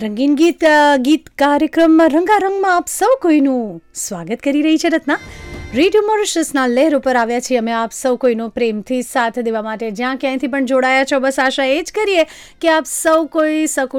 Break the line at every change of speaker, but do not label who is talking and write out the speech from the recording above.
રંગીન ગીત કાર્યક્રમમાં રંગારંગમાં આપ સૌ કોઈનું સ્વાગત કરી રહી છે રત્ના. રેડિયો મોરિશસના લહેર ઉપર આવ્યા છીએ અમે આપ સૌ કોઈનો પ્રેમથી સાથ દેવા માટે. જ્યાં ક્યાંયથી પણ જોડાયા છો, બસ આશા એ જ કરીએ કે આપ સૌ કોઈ